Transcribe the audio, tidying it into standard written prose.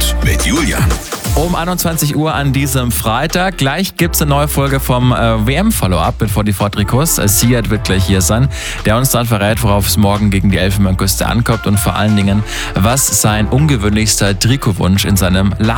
mit Julian. Um 21 Uhr an diesem Freitag. Gleich gibt es eine neue Folge vom WM-Follow-up mit 44 Trikots. Siad wird gleich hier sein, der uns dann verrät, worauf es morgen gegen die Elfenbeinküste ankommt und vor allen Dingen, was sein ungewöhnlichster Trikotwunsch in seinem Laden